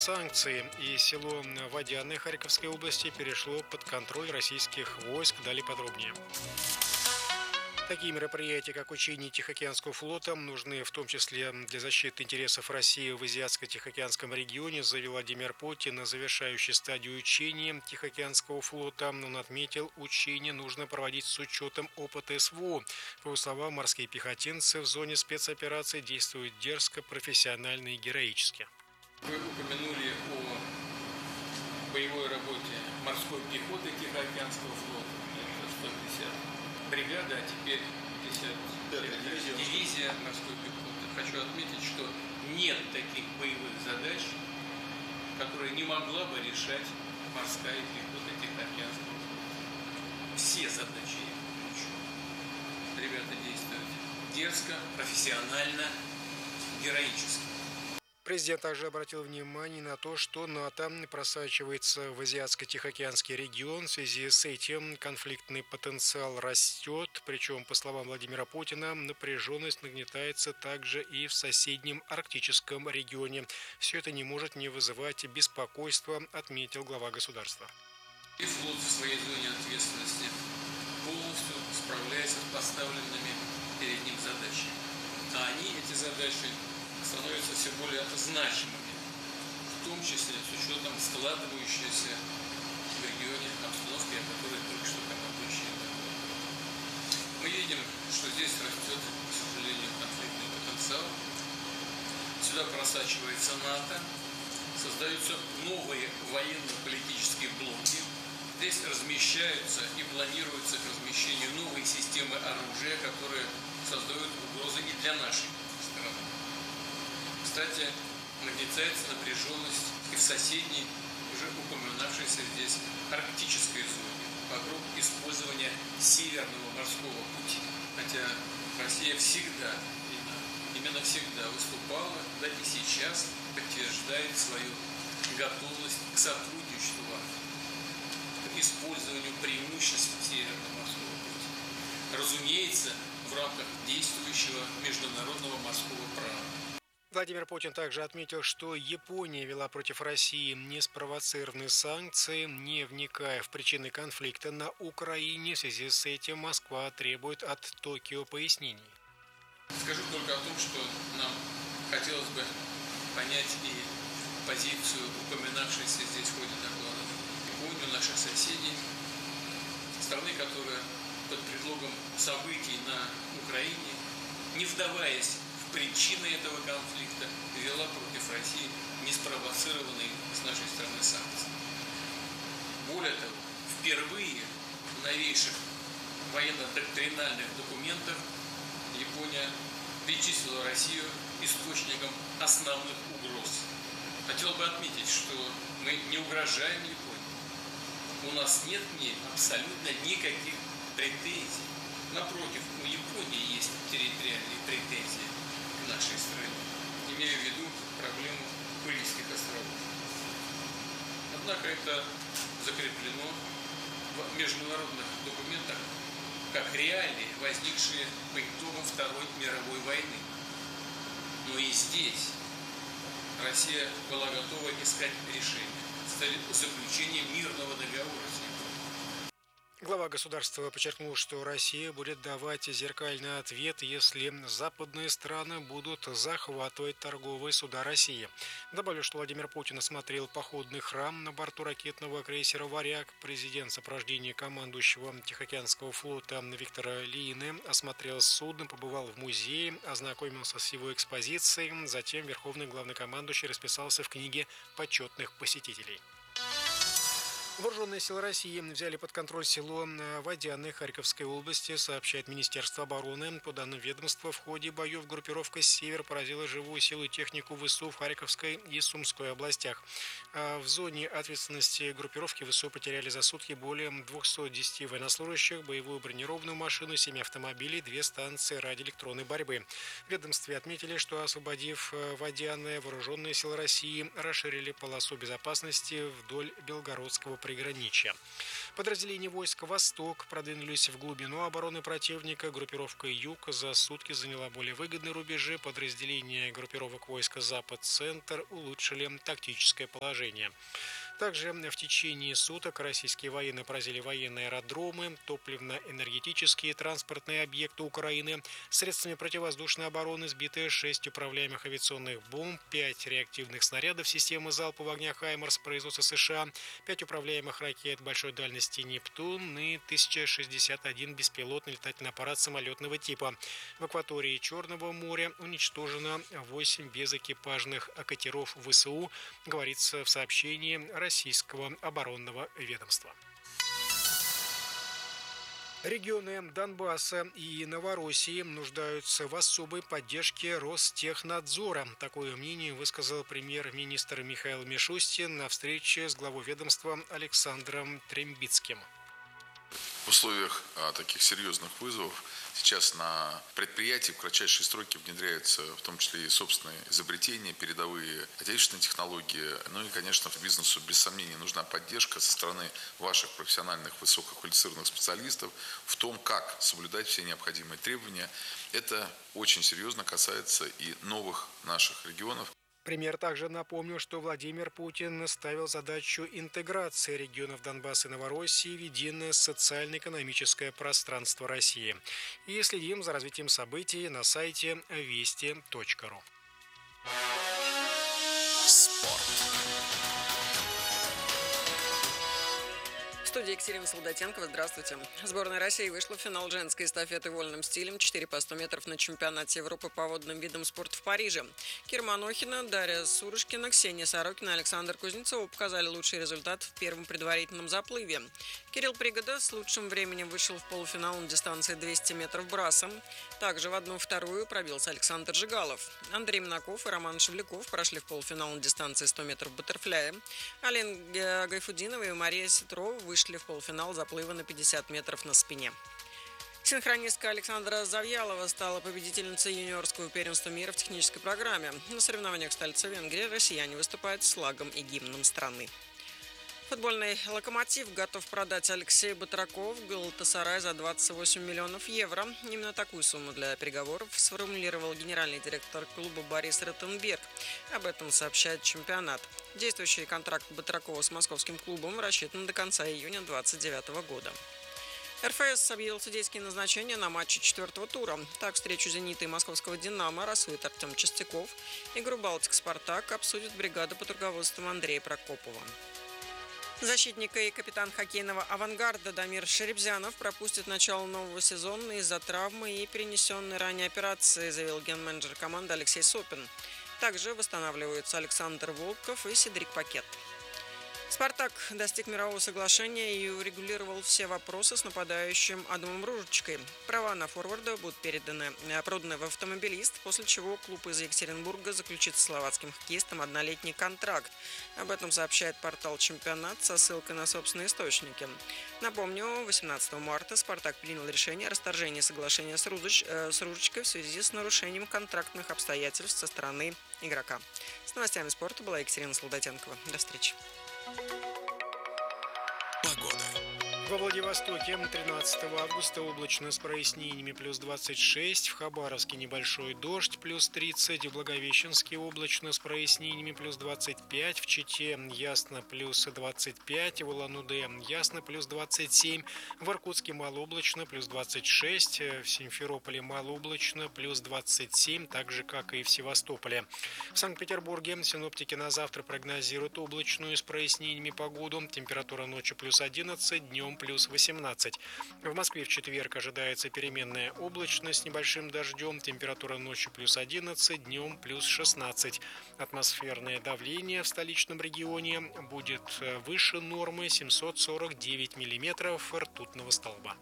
Санкции, и село Водяное Харьковской области перешло под контроль российских войск. Далее подробнее. Такие мероприятия, как учения Тихоокеанского флота, нужны в том числе для защиты интересов России в Азиатско-Тихоокеанском регионе, заявил Владимир Путин на завершающей стадии учения Тихоокеанского флота. Он отметил, учения нужно проводить с учетом опыта СВО. По его словам, морские пехотинцы в зоне спецоперации действуют дерзко, профессионально и героически. Вы упомянули о боевой работе морской пехоты Тихоокеанского флота, 150 бригада, а теперь 50 дивизия морской пехоты. Хочу отметить, что нет таких боевых задач, которые не могла бы решать морская пехота Тихоокеанского флота. Все задачи решают. Ребята действуют дерзко, профессионально, героически. Президент также обратил внимание на то, что НАТО просачивается в Азиатско-Тихоокеанский регион. В связи с этим конфликтный потенциал растет. Причем, по словам Владимира Путина, напряженность нагнетается также и в соседнем арктическом регионе. Все это не может не вызывать беспокойства, отметил глава государства. И флот в своей зоне ответственности полностью справляется с поставленными перед ним задачами. А они, эти задачи, становятся все более значимыми, в том числе с учетом складывающейся в регионе обстановки, о которой только что командующий говорил. Мы видим, что здесь растет, к сожалению, конфликтный потенциал. Сюда просачивается НАТО, создаются новые военно-политические блоки. Здесь размещаются и планируются к размещению новые системы оружия, которые создают угрозы и для нашей страны. Кстати, нагнетается напряженность и в соседней, уже упоминавшейся здесь, арктической зоне, вокруг использования Северного морского пути. Хотя Россия всегда, именно всегда выступала, да и сейчас подтверждает свою готовность к сотрудничеству, к использованию преимуществ Северного морского пути. Разумеется, в рамках действующего международного морского права. Владимир Путин также отметил, что Япония вела против России неспровоцированные санкции, не вникая в причины конфликта на Украине. В связи с этим Москва требует от Токио пояснений. Скажу только о том, что нам хотелось бы понять и позицию, упоминавшейся здесь в ходе доклада, Японию, наших соседей, страны, которая под предлогом событий на Украине, не вдаваясь причины этого конфликта, ввела против России неспровоцированные с нашей стороны санкции. Более того, впервые в новейших военно-доктринальных документах Япония причислила Россию источником основных угроз. Хотел бы отметить, что мы не угрожаем Японии. У нас нет к ней абсолютно никаких претензий. Напротив, у Японии есть территориальные претензии в нашей стране, имея в виду проблему Курильских островов. Однако это закреплено в международных документах как реалии, возникшие по итогам Второй мировой войны. Но и здесь Россия была готова искать решение с целью заключения мирного договора с Японией. Глава государства подчеркнул, что Россия будет давать зеркальный ответ, если западные страны будут захватывать торговые суда России. Добавлю, что Владимир Путин осмотрел походный храм на борту ракетного крейсера «Варяг». Президент в сопровождении командующего Тихоокеанского флота Виктора Лиины осмотрел судно, побывал в музее, ознакомился с его экспозицией. Затем верховный главнокомандующий расписался в книге почетных посетителей. Вооруженные силы России взяли под контроль село Водяное Харьковской области, сообщает Министерство обороны. По данным ведомства, в ходе боев группировка «Север» поразила живую силу и технику ВСУ в Харьковской и Сумской областях. В зоне ответственности группировки ВСУ потеряли за сутки более 210 военнослужащих, боевую бронированную машину, 7 автомобилей, 2 станции радиоэлектронной борьбы. В ведомстве отметили, что, освободив Водяное, вооруженные силы России расширили полосу безопасности вдоль Белгородского приграничья. Подразделения войск «Восток» продвинулись в глубину обороны противника. Группировка «Юг» за сутки заняла более выгодные рубежи. Подразделения группировок войска «Запад-Центр» улучшили тактическое положение. Также в течение суток российские военные поразили военные аэродромы, топливно-энергетические и транспортные объекты Украины. Средствами противовоздушной обороны сбиты 6 управляемых авиационных бомб, 5 реактивных снарядов системы залпового огня «Хаймарс» производства США, 5 управляемых ракет большой дальности «Нептун» и 1061 беспилотный летательный аппарат самолетного типа. В акватории Черного моря уничтожено 8 безэкипажных катеров ВСУ, говорится в сообщении российского оборонного ведомства. Регионы Донбасса и Новороссии нуждаются в особой поддержке Ростехнадзора. Такое мнение высказал премьер-министр Михаил Мишустин на встрече с главой ведомства Александром Трембицким. В условиях таких серьезных вызовов сейчас на предприятии в кратчайшие сроки внедряются в том числе и собственные изобретения, передовые отечественные технологии. Ну и, конечно, бизнесу без сомнения нужна поддержка со стороны ваших профессиональных высококвалифицированных специалистов в том, как соблюдать все необходимые требования. Это очень серьезно касается и новых наших регионов. Премьер также напомнил, что Владимир Путин ставил задачу интеграции регионов Донбасса и Новороссии в единое социально-экономическое пространство России. И следим за развитием событий на сайте вести.ру. В студии Екатерина Солдатенкова. Здравствуйте. Сборная России вышла в финал женской эстафеты вольным стилем 4 по 100 метров на чемпионате Европы по водным видам спорта в Париже. Кира Манохина, Дарья Сурышкина, Ксения Сорокина и Александр Кузнецов показали лучший результат в первом предварительном заплыве. Кирилл Пригода с лучшим временем вышел в полуфинал на дистанции 200 метров брасом. Также в 1/2 пробился Александр Жигалов. Андрей Минаков и Роман Шевляков прошли в полуфинал на дистанции 100 метров баттерфляя. Алина Гайфудинова и Мария Ситрова вышли в полуфинал заплыва на 50 метров на спине. Синхронистка Александра Завьялова стала победительницей юниорского первенства мира в технической программе. На соревнованиях в столице Венгрии россияне выступают с флагом и гимном страны. Футбольный «Локомотив» готов продать Алексея Батракова в Галатасарай за 28 миллионов евро. Именно такую сумму для переговоров сформулировал генеральный директор клуба Борис Ротенберг. Об этом сообщает «Чемпионат». Действующий контракт Батракова с московским клубом рассчитан до конца июня 2029 года. РФС объявил судейские назначения на матче 4-го тура. Так, встречу «Зенита» и московского «Динамо» рассудит Артем Чистяков. Игру «Балтик-Спартак» обсудит бригада под руководством Андрея Прокопова. Защитник и капитан хоккейного «Авангарда» Дамир Шеребзянов пропустит начало нового сезона из-за травмы и перенесенной ранее операции, заявил генменеджер команды Алексей Сопин. Также восстанавливаются Александр Волков и Седрик Пакет. «Спартак» достиг мирового соглашения и урегулировал все вопросы с нападающим Адамом Ружичкой. Права на форварда будут проданы в «Автомобилист», после чего клуб из Екатеринбурга заключит с словацким хоккеистом однолетний контракт. Об этом сообщает портал «Чемпионат» со ссылкой на собственные источники. Напомню, 18 марта «Спартак» принял решение о расторжении соглашения с Ружичкой в связи с нарушением контрактных обстоятельств со стороны игрока. С новостями спорта была Екатерина Солдатенкова. До встречи. Погода. Во Владивостоке 13 августа облачно с прояснениями плюс 26, в Хабаровске небольшой дождь плюс 30, в Благовещенске облачно с прояснениями плюс 25, в Чите ясно плюс 25, в Улан-Удэ ясно плюс 27, в Иркутске малооблачно плюс 26, в Симферополе малооблачно плюс 27, так же как и в Севастополе. В Санкт-Петербурге синоптики на завтра прогнозируют облачную с прояснениями погоду, температура ночью плюс 11, днем плюс 18. В Москве в четверг ожидается переменная облачность с небольшим дождем, температура ночью плюс 11, днем плюс 16. Атмосферное давление в столичном регионе будет выше нормы 749 миллиметров ртутного столба.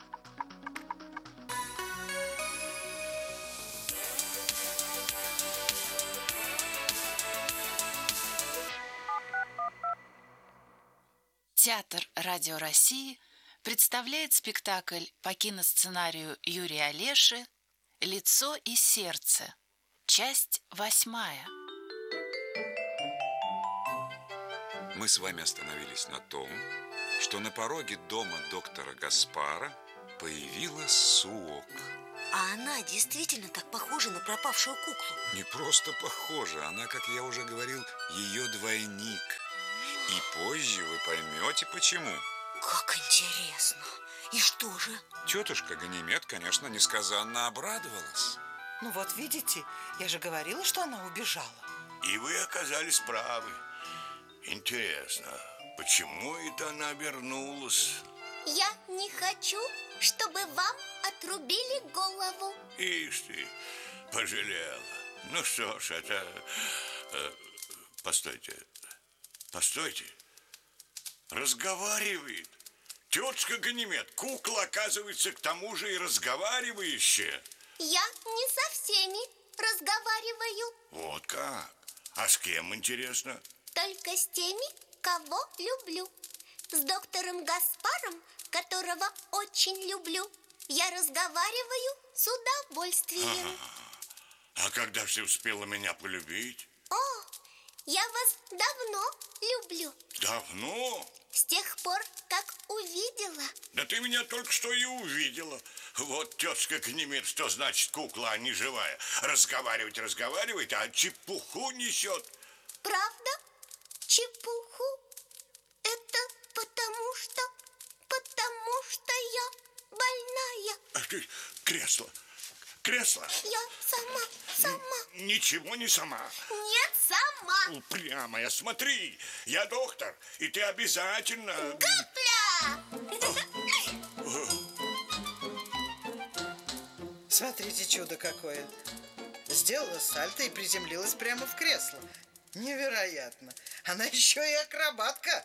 Театр Радио России представляет спектакль по киносценарию Юрия Олеши «Лицо и сердце». Часть 8. Мы с вами остановились на том, что на пороге дома доктора Гаспара появилась Суок. А она действительно так похожа на пропавшую куклу? Не просто похожа, она, как я уже говорил, ее двойник. И позже вы поймете, почему. Как интересно. И что же? Тетушка Ганимед, конечно, несказанно обрадовалась. Ну вот видите, я же говорила, что она убежала. И вы оказались правы. Интересно, почему это она вернулась? Я не хочу, чтобы вам отрубили голову. Ишь ты, пожалела. Ну что ж, это... Постойте. Разговаривает. Тетушка Ганимед, кукла, оказывается, к тому же и разговаривающая. Я не со всеми разговариваю. Вот как? А с кем, интересно? Только с теми, кого люблю. С доктором Гаспаром, которого очень люблю, я разговариваю с удовольствием. А когда же ты успела меня полюбить? О, я вас давно люблю. Давно? С тех пор, как увидела. Да ты меня только что и увидела. Вот тетушка Ганимед, что значит кукла, а не живая. Разговаривает, а чепуху несет. Правда? Чепуху? Это потому что я больная. Ах ты, кресло. Я сама. Ничего не сама. Нет, сама. Упрямая, смотри, я доктор, и ты обязательно... Капля! Смотрите, чудо какое. Сделала сальто и приземлилась прямо в кресло. Невероятно. Она еще и акробатка.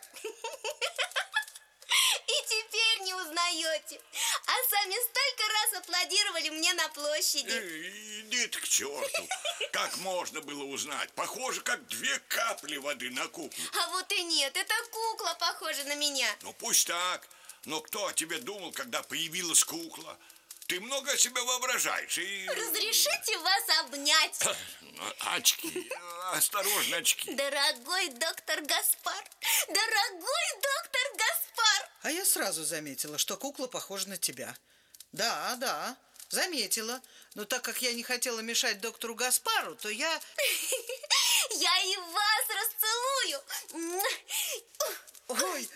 И теперь не узнаете. А сами столько раз аплодировали мне на площади. Иди ты к черту. Как можно было узнать? Похоже, как 2 капли воды на куклу. А вот и нет, эта кукла похожа на меня. Ну пусть так. Но кто о тебе думал, когда появилась кукла? Ты много о себе воображаешь и... Разрешите вас обнять? Очки. Осторожно, очки. Дорогой доктор Гаспар. Дорогой доктор Гаспар. А я сразу заметила, что кукла похожа на тебя. Да, заметила. Но так как я не хотела мешать доктору Гаспару, то я... Я и вас расцелую. Ой.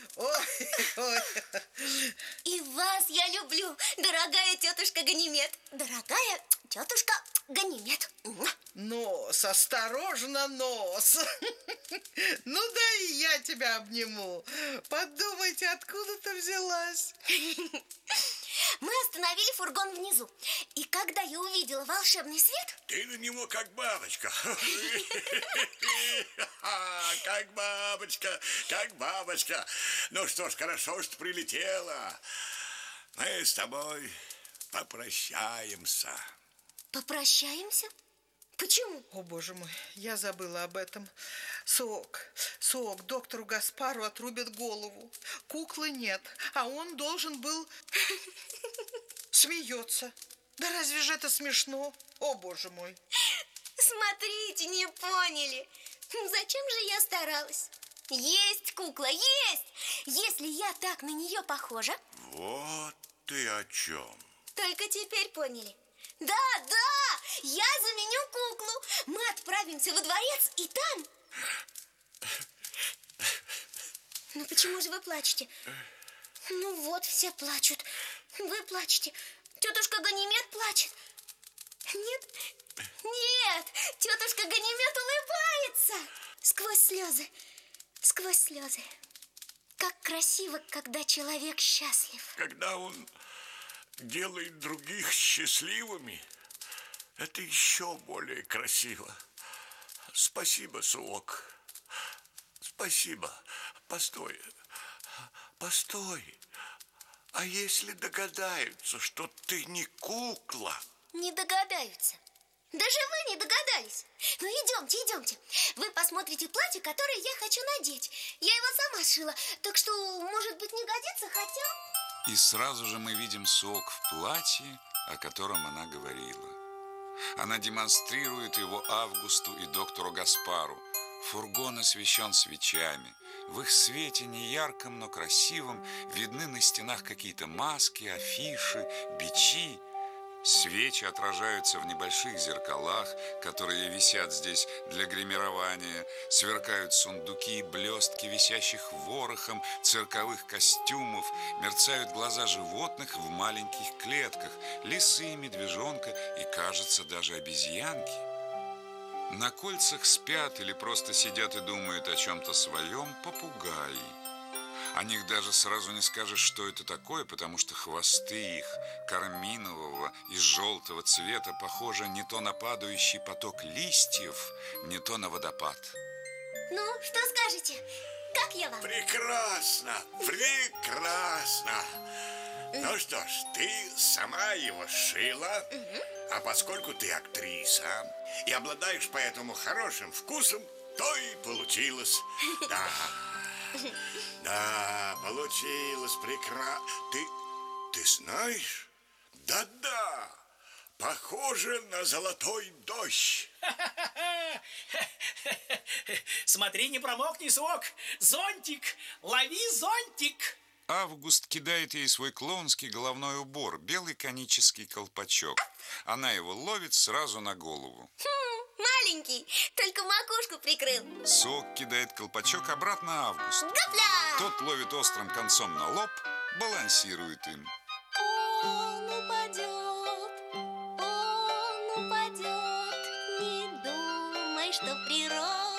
И вас я люблю, дорогая тетушка Ганимед. Дорогая тетушка Ганимед. Нос, осторожно, нос. Ну да и я тебя обниму. Подумайте, откуда ты взялась. Мы остановили фургон внизу. И когда я увидела волшебный свет... Ты на него как бабочка. Как бабочка. Ну что ж, хорошо, что прилетела. Мы с тобой попрощаемся. Попрощаемся? Почему? О, боже мой, я забыла об этом. Сок, доктору Гаспару отрубят голову. Куклы нет, а он должен был... Смеется. Да разве же это смешно? О, боже мой. Смотрите, не поняли. Зачем же я старалась? Есть кукла, есть! Если я так на нее похожа... Вот ты о чем. Только теперь поняли. Да, я заменю куклу. Мы отправимся во дворец, и там... Ну почему же вы плачете? Ну вот, все плачут. Вы плачете. Тетушка Ганимед плачет. Нет, тетушка Ганимед улыбается. Сквозь слезы. Как красиво, когда человек счастлив. Когда он делает других счастливыми, это еще более красиво. Спасибо, Суок. Спасибо. Постой. А если догадаются, что ты не кукла? Не догадаются. Даже вы не догадались. Ну, идемте. Вы посмотрите платье, которое я хочу надеть. Я его сама сшила, так что, может быть, не годится, хотя... И сразу же мы видим Суок в платье, о котором она говорила. Она демонстрирует его Августу и доктору Гаспару. Фургон освещен свечами. В их свете неярком, но красивом видны на стенах какие-то маски, афиши, бичи. Свечи отражаются в небольших зеркалах, которые висят здесь для гримирования. Сверкают сундуки и блестки, висящих ворохом цирковых костюмов. Мерцают глаза животных в маленьких клетках. Лисы, медвежонка и, кажется, даже обезьянки. На кольцах спят или просто сидят и думают о чем-то своем попугаи. О них даже сразу не скажешь, что это такое, потому что хвосты их карминового и желтого цвета похожи не то на падающий поток листьев, не то на водопад. Ну, что скажете? Как я вам? Прекрасно, прекрасно. Ну что ж, ты сама его шила, а поскольку ты актриса и обладаешь поэтому хорошим вкусом, то и получилось. Да. Да, получилось прекрасно. Ты знаешь? Да-да, похоже на золотой дождь. Смотри, не промокни, Сок. Зонтик, лови зонтик. Август кидает ей свой клоунский головной убор, белый конический колпачок. Она его ловит сразу на голову. Маленький, только макушку прикрыл. Сок кидает колпачок обратно Августу. Гопля! Тот ловит острым концом на лоб, балансирует им. Он упадет, не думай, что природа